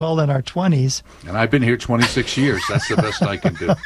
well in our 20s. And I've been here 26 years. That's the best I can do.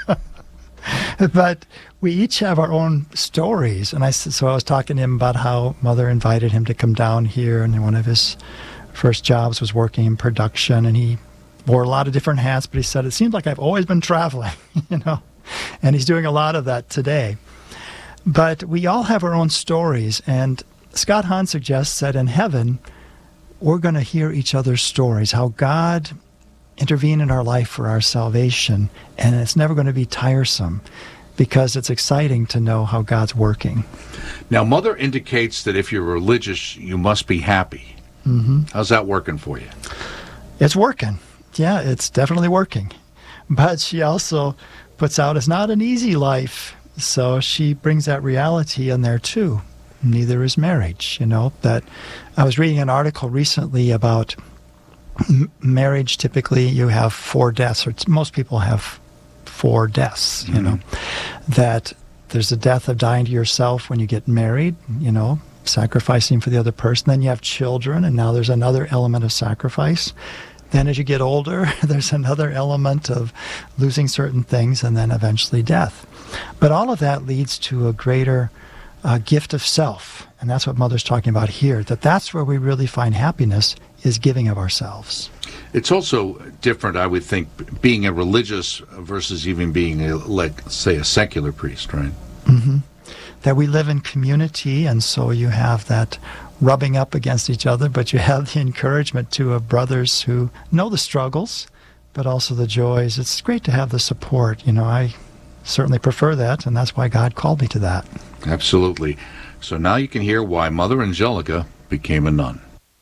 But we each have our own stories. And so I was talking to him about how Mother invited him to come down here, and one of his first jobs was working in production, and he wore a lot of different hats, but he said, it seems like I've always been traveling, and he's doing a lot of that today. But we all have our own stories, and Scott Hahn suggests that in heaven, we're going to hear each other's stories, how God intervened in our life for our salvation, and it's never going to be tiresome because it's exciting to know how God's working. Now, Mother indicates that if you're religious, you must be happy. Mm-hmm. How's that working for you? It's working. Yeah, it's definitely working. But she also puts out it's not an easy life. So she brings that reality in there too. Neither is marriage, that I was reading an article recently about marriage. Typically you have 4 deaths, or most people have 4 deaths, that there's the death of dying to yourself when you get married, sacrificing for the other person. Then you have children, and now there's another element of sacrifice. Then as you get older, there's another element of losing certain things, and then eventually death. But all of that leads to a greater gift of self. And that's what Mother's talking about here, that's where we really find happiness, is giving of ourselves. It's also different, I would think, being a religious versus even being, say, a secular priest, right? Mm-hmm. That we live in community, and so you have that rubbing up against each other, but you have the encouragement, too, of brothers who know the struggles, but also the joys. It's great to have the support. I certainly prefer that, and that's why God called me to that. Absolutely. So now you can hear why Mother Angelica became a nun.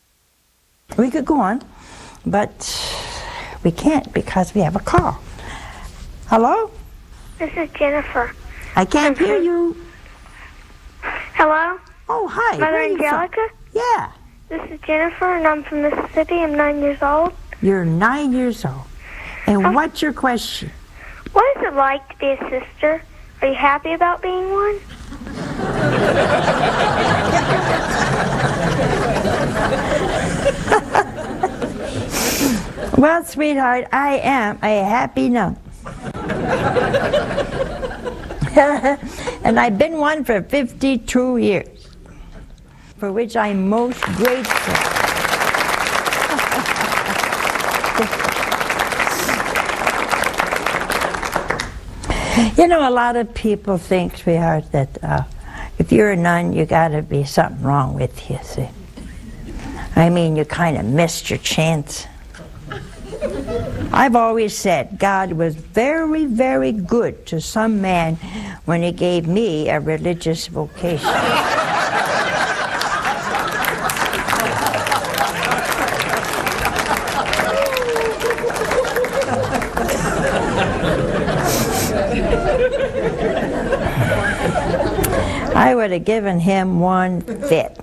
We could go on, but we can't because we have a call. Hello? This is Jennifer. I can't hear you. Hello? Oh, hi. Mother Where are you from? Angelica? Yeah. This is Jennifer, and I'm from Mississippi. I'm 9 years old. You're 9 years old. And what's your question? What is it like to be a sister? Are you happy about being one? Well, sweetheart, I am a happy nun. And I've been one for 52 years, for which I'm most grateful. A lot of people think, sweetheart, that if you're a nun, you got to be something wrong with you, see. I mean, you kind of missed your chance. I've always said God was very, very good to some man when he gave me a religious vocation. I would have given him one fit.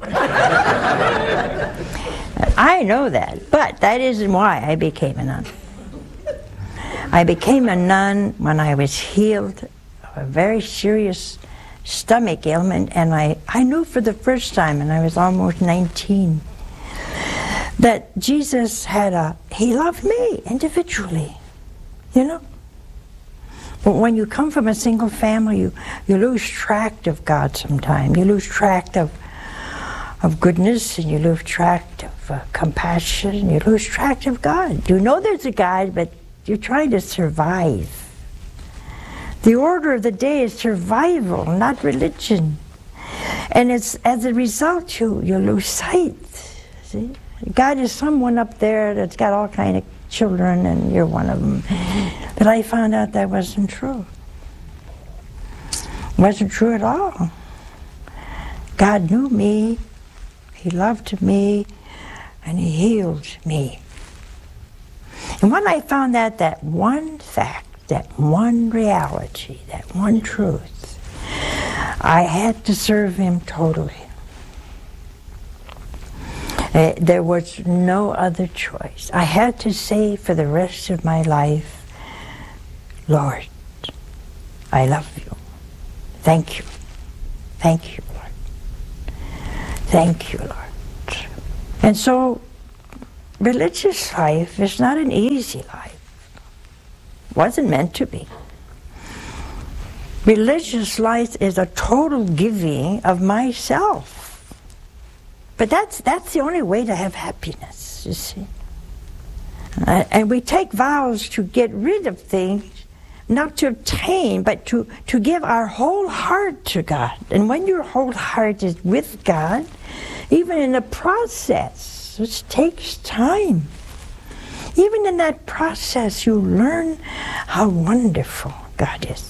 I know that, but that isn't why I became a nun. I became a nun when I was healed of a very serious stomach ailment, and I knew for the first time, and I was almost 19, that Jesus he loved me individually, But when you come from a single family, you lose track of God sometimes. You lose track of goodness, and you lose track of compassion, and you lose track of God. You know there's a God, but you're trying to survive. The order of the day is survival, not religion. And it's as a result you lose sight. See? God is someone up there that's got all kind of children, and you're one of them. But I found out that wasn't true. It wasn't true at all. God knew me, He loved me, and He healed me. And when I found out that one fact, that one reality, that one truth, I had to serve Him totally. There was no other choice. I had to say for the rest of my life, Lord, I love you. Thank you. Thank you, Lord. Thank you, Lord. And so religious life is not an easy life. Wasn't meant to be. Religious life is a total giving of myself. But that's the only way to have happiness, you see. And we take vows to get rid of things, not to obtain, but to give our whole heart to God. And when your whole heart is with God, even in the process, which takes time, even in that process you learn how wonderful God is.